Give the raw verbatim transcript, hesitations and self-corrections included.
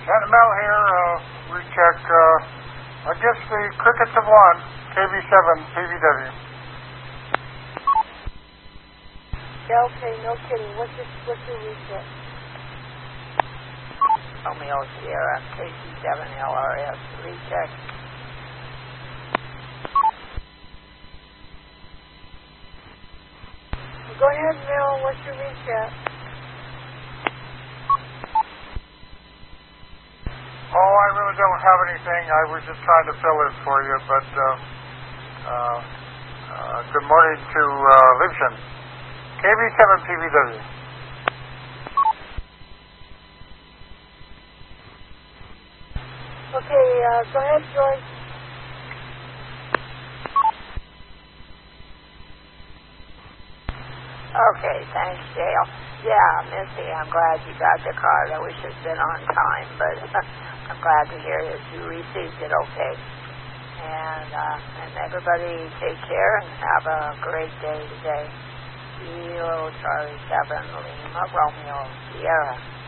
Sentinel here, uh, recheck, uh, I guess the Crickets have won, K B seven, P V W. Yeah, okay, no kidding. What's your, what's your recheck? Romeo Sierra, K C seven L R S, recheck. Go ahead, Mel, what's your recheck? Oh, I really don't have anything. I was just trying to fill in for you, but uh, uh, uh, good morning to uh, Libsyn. K B seven P V W. Okay, uh, go ahead, Joyce. Okay, thanks, Dale. Yeah, Missy, I'm glad you got the card. I wish it had been on time, but I'm glad to hear that you received it okay. And, uh, and everybody take care and have a great day today. Kilo Charlie seven Lima Romeo Sierra.